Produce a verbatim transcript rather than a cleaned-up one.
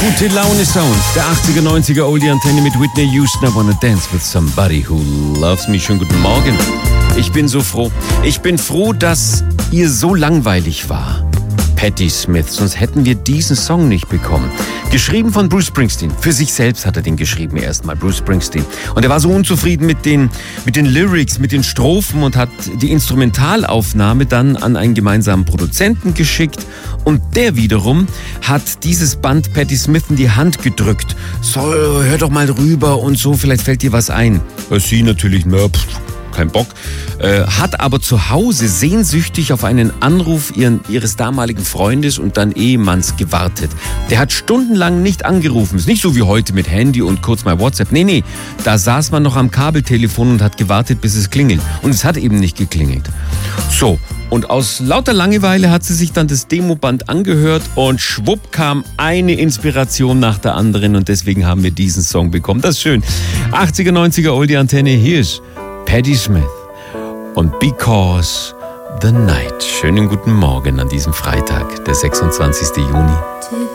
Gute Laune Sound, der achtziger, neunziger Oldie Antenne mit Whitney Houston. I wanna dance with somebody who loves me. Schönen guten Morgen. Ich bin so froh. Ich bin froh, dass ihr so langweilig war. Patti Smith, sonst hätten wir diesen Song nicht bekommen. Geschrieben von Bruce Springsteen. Für sich selbst hat er den geschrieben erstmal, Bruce Springsteen. Und er war so unzufrieden mit den, mit den Lyrics, mit den Strophen und hat die Instrumentalaufnahme dann an einen gemeinsamen Produzenten geschickt. Und der wiederum hat dieses Band Patti Smith in die Hand gedrückt. So, hör doch mal rüber und so, vielleicht fällt dir was ein. Sie natürlich, na, pff, kein Bock. Äh, hat aber zu Hause sehnsüchtig auf einen Anruf ihren, ihres damaligen Freundes und dann Ehemanns gewartet. Der hat stundenlang nicht angerufen. Ist nicht so wie heute mit Handy und kurz mal WhatsApp. Nee, nee, da saß man noch am Kabeltelefon und hat gewartet, bis es klingelt. Und es hat eben nicht geklingelt. So, und aus lauter Langeweile hat sie sich dann das Demoband angehört und schwupp kam eine Inspiration nach der anderen und deswegen haben wir diesen Song bekommen. Das ist schön. achtziger, neunziger Oldie Antenne, hier ist Patti Smith und Because the Night. Schönen guten Morgen an diesem Freitag, der sechsundzwanzigster Juni.